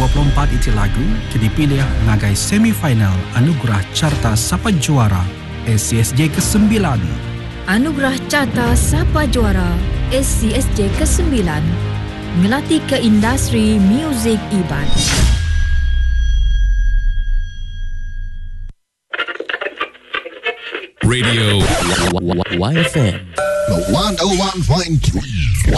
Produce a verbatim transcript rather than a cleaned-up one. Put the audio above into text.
puluh empat iti lagu kini pilih ngagai semifinal Anugerah Carta Sapa Juara S C S J kesembilan. Anugerah Carta Sapa Juara S C S J kesembilan ngelatih ke industri muzik Iban. Radio Y F M one oh one point three